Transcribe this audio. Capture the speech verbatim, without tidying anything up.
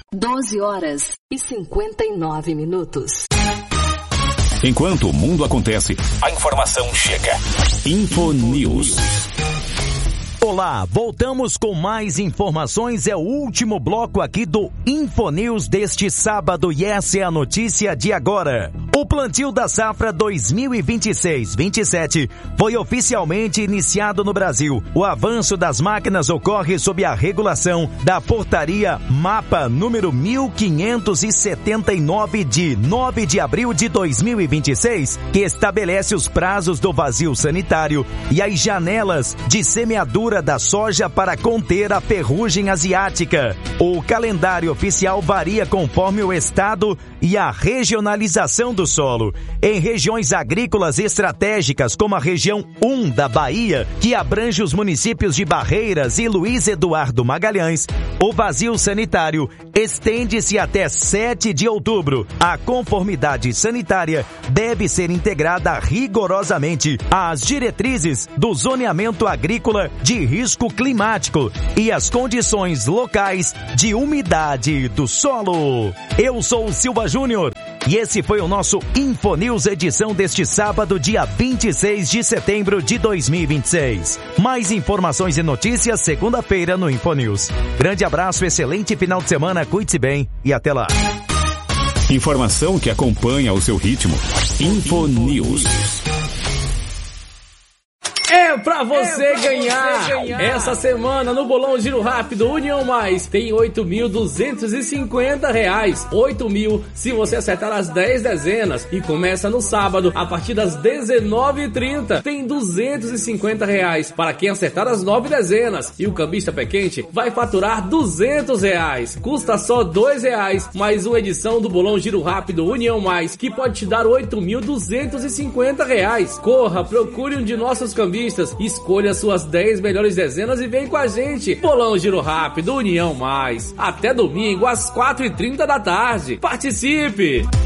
doze horas e cinquenta e nove minutos. Enquanto o mundo acontece, a informação chega. Infonews. Olá, voltamos com mais informações, é o último bloco aqui do Infonews deste sábado e essa é a notícia de agora. O plantio da safra dois mil e vinte e seis vinte e sete foi oficialmente iniciado no Brasil. O avanço das máquinas ocorre sob a regulação da portaria MAPA número mil quinhentos e setenta e nove de nove de abril de dois mil e vinte e seis, que estabelece os prazos do vazio sanitário e as janelas de semeadura da soja para conter a ferrugem asiática. O calendário oficial varia conforme o estado e a regionalização do solo. Em regiões agrícolas estratégicas, como a região um da Bahia, que abrange os municípios de Barreiras e Luiz Eduardo Magalhães, o vazio sanitário estende-se até sete de outubro. A conformidade sanitária deve ser integrada rigorosamente às diretrizes do zoneamento agrícola de risco climático e as condições locais de umidade do solo. Eu sou o Silva Júnior e esse foi o nosso Infonews edição deste sábado, dia vinte e seis de setembro de dois mil e vinte e seis. Mais informações e notícias segunda-feira no Infonews. Grande abraço, excelente final de semana, cuide-se bem e até lá. Informação que acompanha o seu ritmo. Infonews. É pra você, é pra ganhar. você ganhar! Essa semana no Bolão Giro Rápido União Mais tem oito mil duzentos e cinquenta reais. oito mil se você acertar as dez dezenas. E começa no sábado, a partir das dezenove e trinta. Tem duzentos e cinquenta reais para quem acertar as nove dezenas. E o cambista pé quente vai faturar duzentos reais. Custa só dois reais. Mais uma edição do Bolão Giro Rápido União Mais, que pode te dar oito mil duzentos e cinquenta reais. Corra, procure um de nossos cambistas. Escolha suas dez melhores dezenas e vem com a gente. Bolão Giro Rápido União Mais. Até domingo às quatro e trinta da tarde. Participe!